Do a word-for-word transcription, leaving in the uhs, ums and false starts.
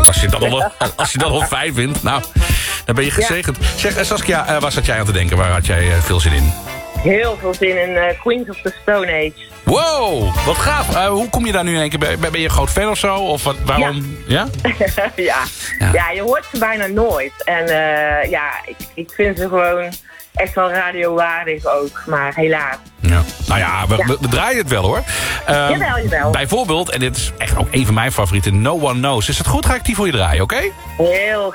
als je dat al, als je dat al fijn vindt, nou, dan ben je gezegend. Ja. Zeg, Saskia, uh, waar zat jij aan te denken? Waar had jij uh, veel zin in? Heel veel zin in uh, Queens of the Stone Age. Wow, wat gaaf. Uh, hoe kom je daar nu in één keer bij? Ben je groot fan of zo? Of wat, waarom? Ja? Ja? ja. ja. Ja, je hoort ze bijna nooit. En uh, ja, ik, ik vind ze gewoon echt wel radiowaardig ook. Maar helaas. Ja. Nou ja, we, ja. we, we draaien het wel hoor. Um, jawel, jawel. Bijvoorbeeld, en dit is echt ook een van mijn favorieten, No One Knows. Is het goed? Ga ik die voor je draaien, oké? Okay? Heel